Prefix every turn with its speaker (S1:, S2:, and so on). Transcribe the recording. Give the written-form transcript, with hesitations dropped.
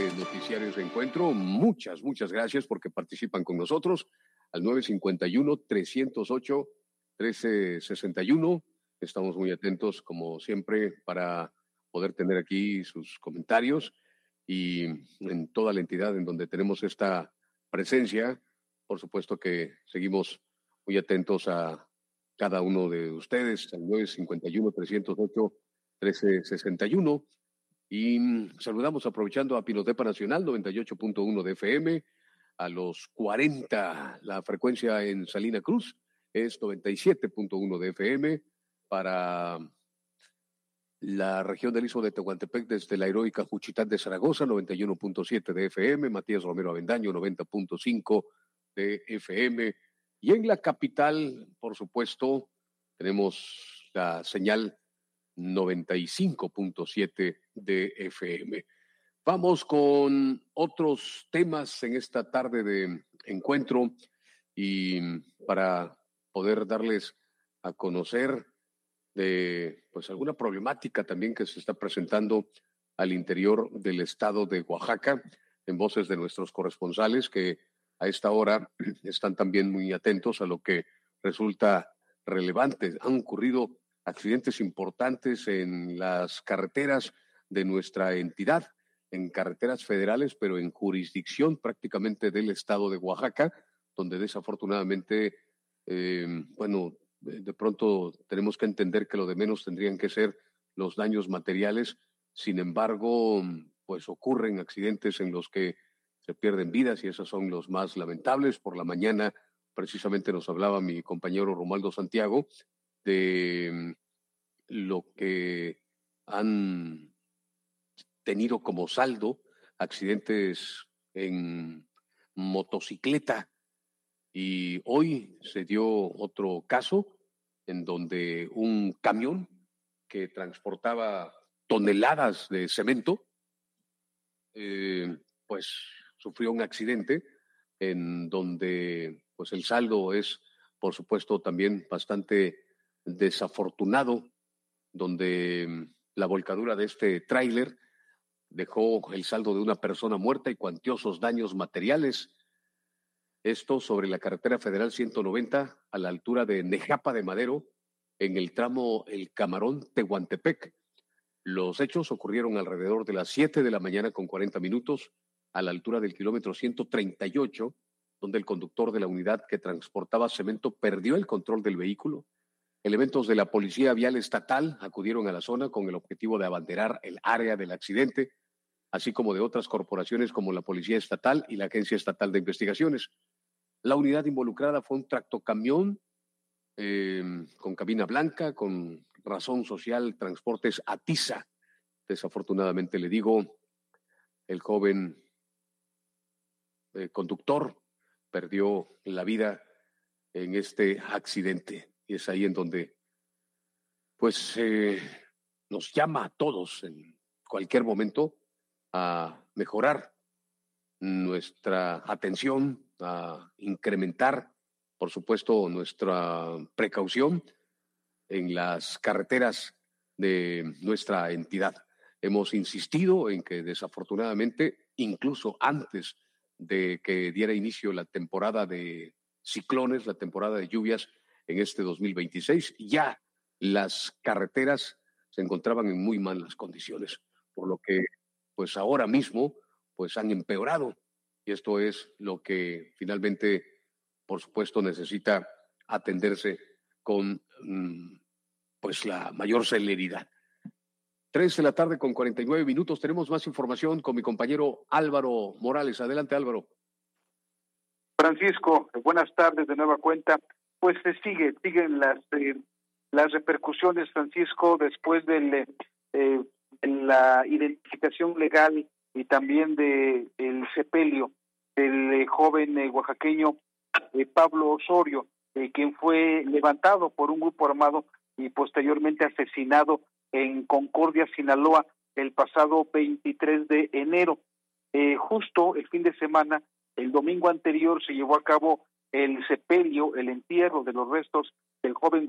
S1: Noticiarios Encuentro. Muchas gracias porque participan con nosotros al 951-308-1361. Estamos muy atentos, como siempre, para poder tener aquí sus comentarios y en toda la entidad en donde tenemos esta presencia. Por supuesto que seguimos muy atentos a cada uno de ustedes al 951-308-1361. Y saludamos aprovechando a Pinotepa Nacional 98.1 de FM, a los 40 la frecuencia en Salina Cruz es 97.1 de FM, para la región del Istmo de Tehuantepec desde la heroica Juchitán de Zaragoza 91.7 de FM, Matías Romero Avendaño 90.5 de FM, y en la capital, por supuesto, tenemos la señal 95.7 de FM. Vamos con otros temas en esta tarde de encuentro y para poder darles a conocer de pues alguna problemática también que se está presentando al interior del estado de Oaxaca, en voces de nuestros corresponsales que a esta hora están también muy atentos a lo que resulta relevante. Han ocurrido accidentes importantes en las carreteras de nuestra entidad, en carreteras federales, pero en jurisdicción prácticamente del estado de Oaxaca, donde desafortunadamente, de pronto tenemos que entender que lo de menos tendrían que ser los daños materiales. Sin embargo, pues ocurren accidentes en los que se pierden vidas y esos son los más lamentables. Por la mañana precisamente nos hablaba mi compañero Romualdo Santiago de lo que han tenido como saldo accidentes en motocicleta, y hoy se dio otro caso en donde un camión que transportaba toneladas de cemento pues sufrió un accidente en donde pues el saldo es por supuesto también bastante desafortunado, donde la volcadura de este tráiler dejó el saldo de una persona muerta y cuantiosos daños materiales. Esto sobre la carretera federal 190 a la altura de Nejapa de Madero, en el tramo El Camarón-Tehuantepec. Los hechos ocurrieron alrededor de las 7 de la mañana con 40 minutos a la altura del kilómetro 138, donde el conductor de la unidad que transportaba cemento perdió el control del vehículo. Elementos de la Policía Vial Estatal acudieron a la zona con el objetivo de abanderar el área del accidente, así como de otras corporaciones como la Policía Estatal y la Agencia Estatal de Investigaciones. La unidad involucrada fue un tractocamión con cabina blanca, con razón social Transportes Atiza. Desafortunadamente, le digo, el joven conductor perdió la vida en este accidente. Y es ahí en donde pues nos llama a todos en cualquier momento a mejorar nuestra atención, a incrementar, por supuesto, nuestra precaución en las carreteras de nuestra entidad. Hemos insistido en que desafortunadamente, incluso antes de que diera inicio la temporada de ciclones, la temporada de lluvias en este 2026, ya las carreteras se encontraban en muy malas condiciones, por lo que pues ahora mismo pues han empeorado, y esto es lo que finalmente, por supuesto, necesita atenderse con pues la mayor celeridad. 3 de la tarde con 49 minutos. Tenemos más información con mi compañero Álvaro Morales. Adelante, Álvaro.
S2: Francisco, buenas tardes de nueva cuenta. Pues siguen las repercusiones, Francisco, después de la identificación legal y también de el sepelio del joven oaxaqueño Pablo Osorio, quien fue levantado por un grupo armado y posteriormente asesinado en Concordia, Sinaloa, el pasado 23 de enero. Justo el fin de semana, el domingo anterior, se llevó a cabo el sepelio, el entierro de los restos del joven